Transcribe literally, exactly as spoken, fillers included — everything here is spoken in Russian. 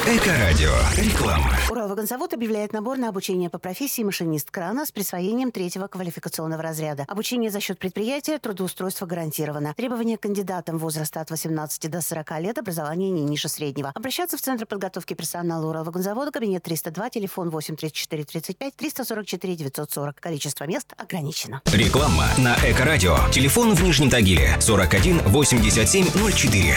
Эко-радио. Реклама. Уралвагонзавод объявляет набор на обучение по профессии машинист крана с присвоением третьего квалификационного разряда. Обучение за счет предприятия, трудоустройство гарантировано. Требования к кандидатам возраста от восемнадцати до сорока лет, образование не ниже среднего. Обращаться в Центр подготовки персонала Уралвагонзавода, кабинет триста два, телефон восемь тридцать четыре тридцать пять триста сорок четыре девятьсот сорок. Количество мест ограничено. Реклама на Эко-радио. Телефон в Нижнем Тагиле сорок один восемьдесят семь ноль четыре.